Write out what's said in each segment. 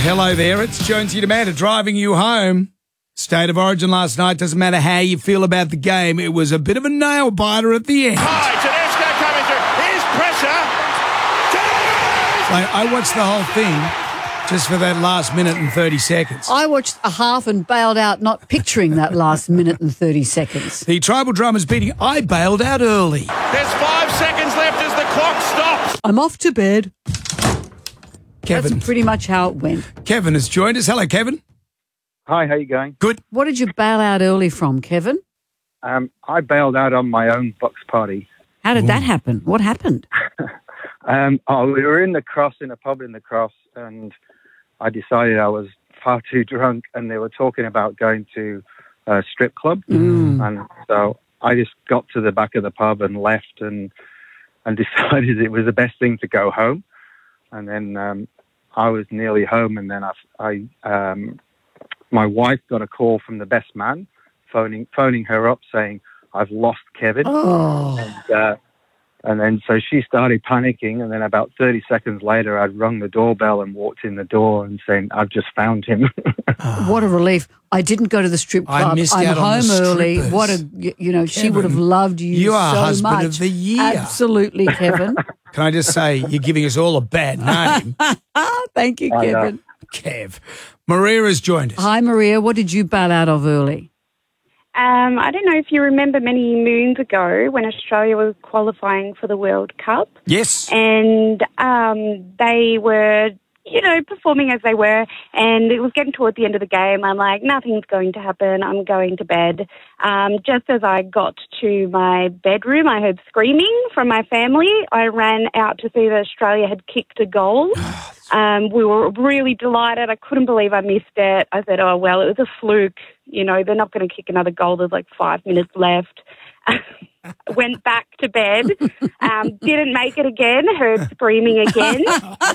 hello there. It's Jonesy Demanda driving you home. State of Origin last night. Doesn't matter how you feel about the game. It was a bit of a nail-biter at the end. Hi, Tedesco coming through. Here's pressure. I watched the whole thing just for that last minute and 30 seconds. I watched a half and bailed out, not picturing that last minute and 30 seconds. The Tribal Drummers beating. I bailed out early. There's 5 seconds left as the clock stops. I'm off to bed. Kevin. That's pretty much how it went. Kevin has joined us. Hello, Kevin. Hi, how you going? Good. What did you bail out early from, Kevin? I bailed out on my own box party. How did that happen? What happened? We were in the Cross, in a pub in the Cross, and I decided I was far too drunk, and they were talking about going to a strip club. And so I just got to the back of the pub and left and decided it was the best thing to go home. And then I was nearly home, and then my wife got a call from the best man, phoning her up saying, "I've lost Kevin." And then so she started panicking, and then about 30 seconds later, I'd rung the doorbell and walked in the door and saying, "I've just found him." What a relief. I didn't go to the strip club. I missed I'm out on home the early. strippers. What a, she Kevin, would have loved you you are so husband much. of the year. Absolutely, Kevin. Can I just say, you're giving us all a bad name. Thank you, I know. Kevin. Kev. Maria has joined us. Hi, Maria. What did you bail out of early? I don't know if you remember many moons ago when Australia was qualifying for the World Cup. Yes. And they were, performing as they were, and it was getting towards the end of the game. I'm like, nothing's going to happen. I'm going to bed. Just as I got to my bedroom, I heard screaming from my family. I ran out to see that Australia had kicked a goal. We were really delighted. I couldn't believe I missed it. I said, oh, well, it was a fluke. They're not going to kick another goal. There's like 5 minutes left. Went back to bed. Didn't make it again. Heard screaming again.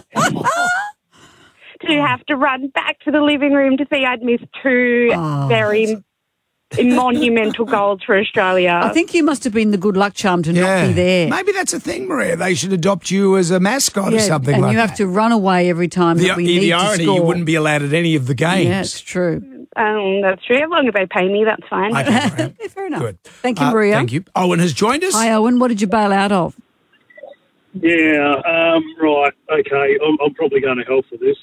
To have to run back to the living room to see I'd missed 2 very monumental goals for Australia. I think you must have been the good luck charm to not be there. Maybe that's a thing, Maria. They should adopt you as a mascot or something like that. And you have to run away every time that we need the to irony, score. you wouldn't be allowed at any of the games. Yeah, it's true. That's true. As long as they pay me, that's fine. Okay, Maria. Yeah, fair enough. Good. Thank you, Maria. Thank you. Owen has joined us. Hi, Owen. What did you bail out of? Yeah, right, okay, I'm probably going to hell for this.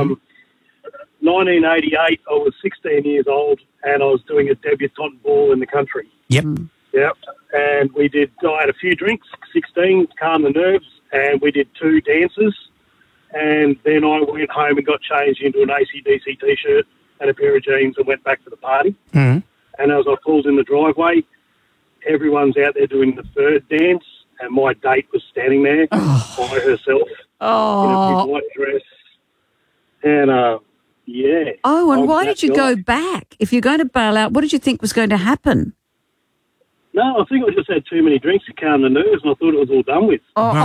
1988, I was 16 years old, and I was doing a debutante ball in the country. Yep. Yep, and I had a few drinks, 16, to calm the nerves, and we did 2 dances, and then I went home and got changed into an AC/DC T-shirt and a pair of jeans and went back to the party. And as I pulled in the driveway, everyone's out there doing the 3rd dance, and my date was standing there by herself in a big white dress. And, yeah. Oh, and why did you go back? If you're going to bail out, what did you think was going to happen? No, I think I just had too many drinks to calm the nerves, and I thought it was all done with.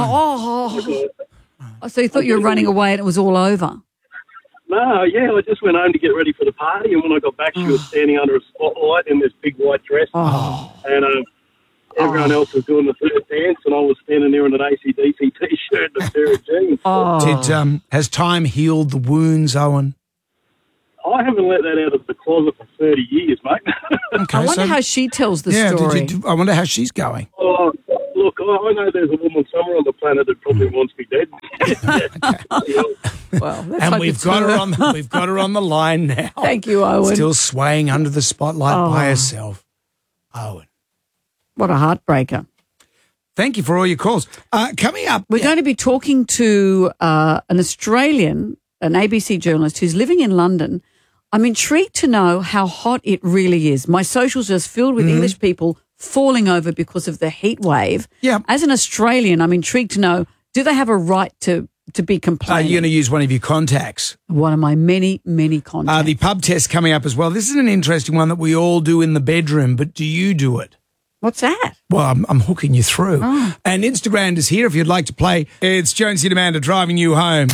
So you thought you were running away and it was all over? No, yeah, I just went home to get ready for the party, and when I got back, she was standing under a spotlight in this big white dress. And everyone else was doing the 3rd dance, and I was standing there in an AC/DC T-shirt and a pair of jeans. Has time healed the wounds, Owen? I haven't let that out of the closet for 30 years, mate. Okay, I wonder how she tells the yeah, story. I wonder how she's going. Oh, look, I know there's a woman somewhere on the planet that probably wants me dead. Well, let's And hope we've it's got her. her on the line now. Thank you, Owen. Still swaying under the spotlight by herself. Owen. What a heartbreaker. Thank you for all your calls. Coming up, We're going to be talking to an Australian, an ABC journalist who's living in London. I'm intrigued to know how hot it really is. My socials are filled with English people falling over because of the heat wave. Yeah. As an Australian, I'm intrigued to know, do they have a right to be Are complaining? you going to use one of your contacts? One of my many, many contacts. The pub test coming up as well. This is an interesting one that we all do in the bedroom, but do you do it? What's that? Well, I'm hooking you through. And Instagram is here if you'd like to play. It's Jonesy Demanda driving you home.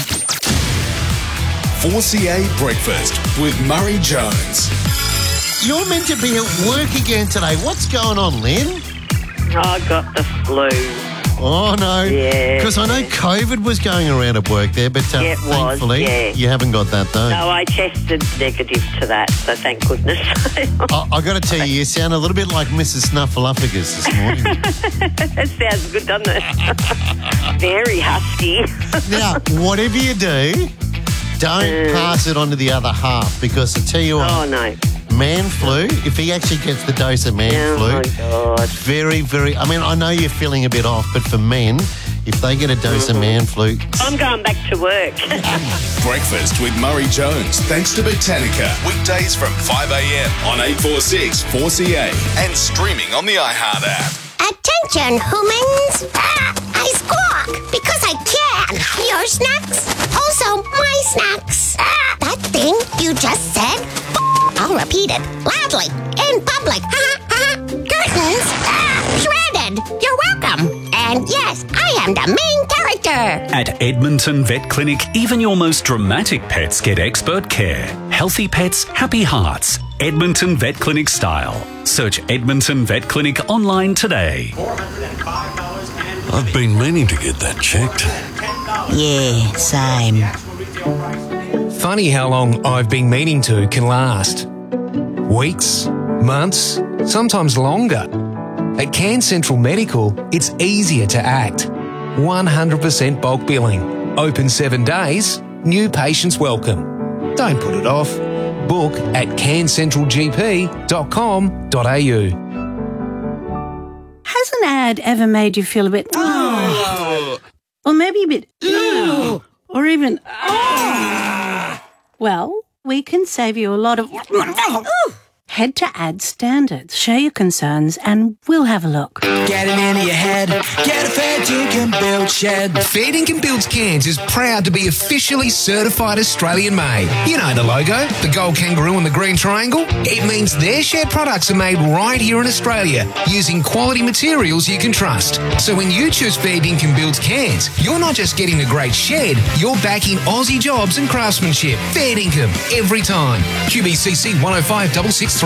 4CA Breakfast with Murray Jones. You're meant to be at work again today. What's going on, Lynn? I got the flu. Oh, no. Yeah. Because I know COVID was going around at work there, but Yeah, it was, thankfully yeah. you haven't got that, though. No, I tested negative to that, so thank goodness. I got to tell you sound a little bit like Mrs. Snuffleupagus this morning. That sounds good, doesn't it? Very husky. Now, whatever you do, don't pass it on to the other half, because I tell you what, Oh, no. man flu, if he actually gets the dose of man flu, my God. very, very, I mean, I know you're feeling a bit off, but for men, if they get a dose of man flu, I'm going back to work. Breakfast with Murray Jones, thanks to Botanica. Weekdays from 5 a.m. on 846 4CA and streaming on the iHeart app. Attention, humans! I squawk because I can. Your snacks, also my snacks. That thing you just said, I'll repeat it loudly in public. Curtains, shredded. You're welcome. And yes, I am the main character. At Edmonton Vet Clinic, even your most dramatic pets get expert care. Healthy pets, happy hearts. Edmonton Vet Clinic style. Search Edmonton Vet Clinic online today. I've been meaning to get that checked. Yeah, same. Funny how long I've been meaning to can last. Weeks, months, sometimes longer. At Cairns Central Medical, it's easier to act. 100% bulk billing. Open 7 days. New patients welcome. Don't put it off. Book at cairnscentralgp.com.au. Has an ad ever made you feel a bit... or maybe a bit... or even... Well, we can save you a lot of... Head to Ad Standards, share your concerns, and we'll have a look. Get it into your head. Get a Fair Dinkum Build shed. Fair Dinkum Builds Cairns is proud to be officially certified Australian made. You know the logo, the gold kangaroo and the green triangle? It means their shed products are made right here in Australia using quality materials you can trust. So when you choose Fair Dinkum Builds Cairns, you're not just getting a great shed, you're backing Aussie jobs and craftsmanship. Fair Dinkum, every time. QBCC 1056639.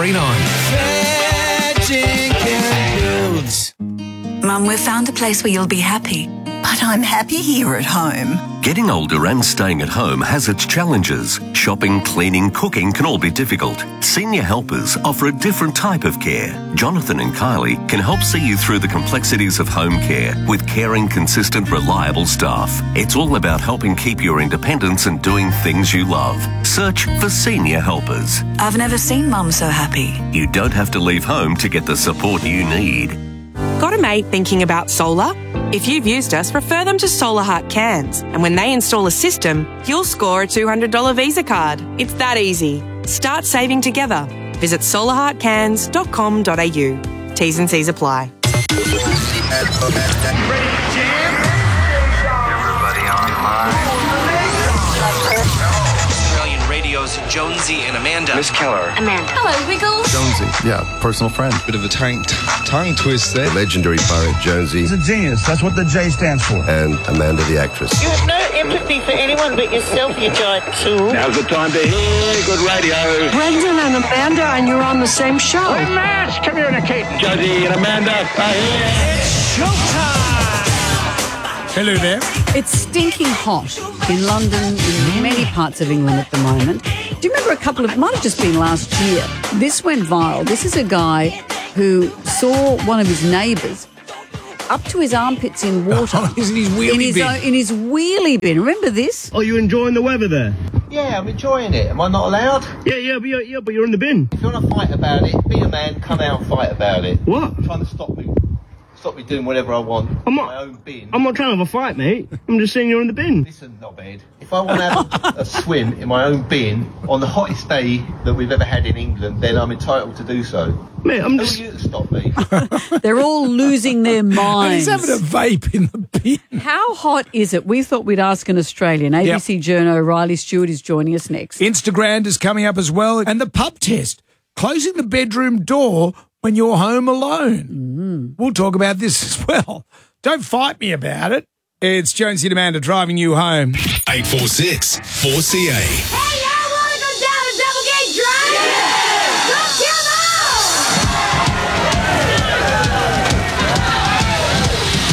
Mum, we've found a place where you'll be happy. But I'm happy here at home. Getting older and staying at home has its challenges. Shopping, cleaning, cooking can all be difficult. Senior Helpers offer a different type of care. Jonathan and Kylie can help see you through the complexities of home care with caring, consistent, reliable staff. It's all about helping keep your independence and doing things you love. Search for Senior Helpers. I've never seen Mum so happy. You don't have to leave home to get the support you need. Got a mate thinking about solar? If you've used us, refer them to Solar Heart Cairns. And when they install a system, you'll score a $200 Visa card. It's that easy. Start saving together. Visit solarheartcairns.com.au. T's and C's apply. Jonesy and Amanda. Miss Keller. Amanda. Hello, Wiggles. Jonesy. Yeah, personal friend. Bit of a tongue twist there. Legendary poet Jonesy. He's a genius. That's what the J stands for. And Amanda the actress. You have no empathy for anyone but yourself, you giant tool. Now's the time to hear good radio. Brendan and Amanda, and you're on the same show. Hey, Matt, come here and Kate. Jonesy and Amanda are here. It's showtime. Hello there. It's stinking hot in London, in many parts of England at the moment. Do you remember it might have just been last year, this went viral. This is a guy who saw one of his neighbours up to his armpits in water. In his wheelie bin. In his wheelie bin. Remember this? Are you enjoying the weather there? Yeah, I'm enjoying it. Am I not allowed? Yeah, but you're in the bin. If you want to fight about it, be a man, come out and fight about it. What? You're trying to stop me doing whatever I want in my own bin. I'm not trying to have a fight, mate. I'm just saying you're in the bin. Listen, knobhead. If I want to have a swim in my own bin on the hottest day that we've ever had in England, then I'm entitled to do so. Mate, I'm just... Who are you to stop me? They're all losing their minds. He's having a vape in the bin. How hot is it? We thought we'd ask an Australian. ABC journo Riley Stewart is joining us next. Instagram is coming up as well. And the pub test. Closing the bedroom door when you're home alone. We'll talk about this as well. Don't fight me about it. It's Jonesy and Amanda driving you home. 846 4CA.